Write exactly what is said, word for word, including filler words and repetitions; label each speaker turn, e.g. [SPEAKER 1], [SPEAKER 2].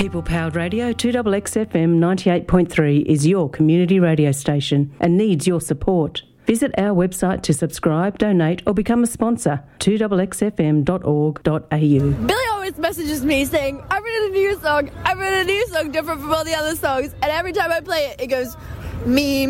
[SPEAKER 1] People-powered radio, two X X F M ninety-eight point three is your community radio station and needs your support. Visit our website to subscribe, donate or become a sponsor, two X X F M dot org dot a u.
[SPEAKER 2] Billy always messages me saying, I've written a new song, I've written a new song different from all the other songs, and every time I play it, it goes, me,